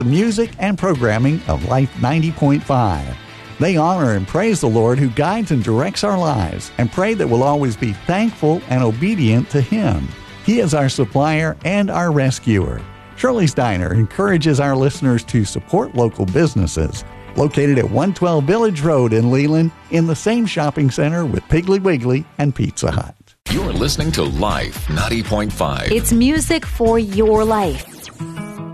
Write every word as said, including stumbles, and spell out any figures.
the music and programming of Life ninety point five. They honor and praise the Lord who guides and directs our lives, and pray that we'll always be thankful and obedient to Him. He is our supplier and our rescuer. Shirley's Diner encourages our listeners to support local businesses. Located at one twelve Village Road in Leland, in the same shopping center with Piggly Wiggly and Pizza Hut. You're listening to Life ninety point five. It's music for your life.